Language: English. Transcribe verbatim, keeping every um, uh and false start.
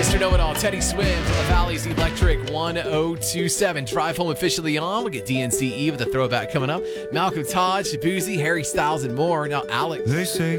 Mister Know-It-All, Teddy Swim from the Valley's Electric one oh two seven. Drive home officially on. We'll get D N C E with a throwback coming up. Malcolm Todd, Shabuzi, Harry Styles, and more. Now, Alex. They say